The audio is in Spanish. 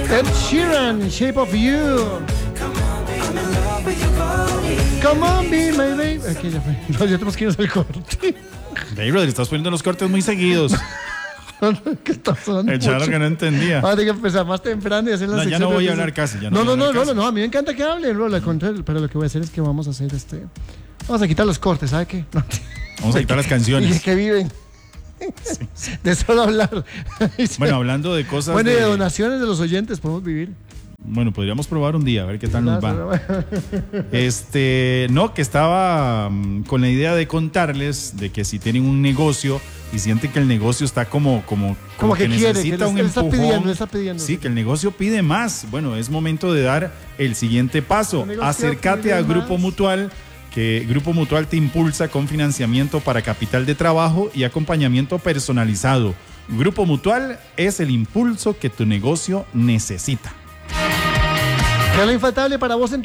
Ed Sheeran, Shape of You. Come on, be my baby. Aquí ya fue. No, ya tenemos que irnos al corte. Hey, brother, estás poniendo los cortes muy seguidos. ¿Qué está sonando? El charo que no entendía. Hay que empezar más temprano y hacer la No, sección. ya no voy a hablar casi. No, a mí me encanta que hable, pero lo que voy a hacer es que vamos a hacer vamos a quitar los cortes, ¿sabe qué? No. Vamos a quitar las canciones. Y de que viven. Sí. De solo hablar. Bueno, hablando de cosas. Bueno, y de donaciones de los oyentes podemos vivir. Bueno, podríamos probar un día, a ver qué tal nos va. No, que estaba con la idea de contarles de que si tienen un negocio y sienten que el negocio está como que quiere, necesita que un le está empujón, pidiendo. Sí, que el negocio pide más. Bueno, es momento de dar el siguiente paso. Acércate a Grupo Mutual, que Grupo Mutual te impulsa con financiamiento para capital de trabajo y acompañamiento personalizado. Grupo Mutual es el impulso que tu negocio necesita. ¿Qué es lo infaltable para vos en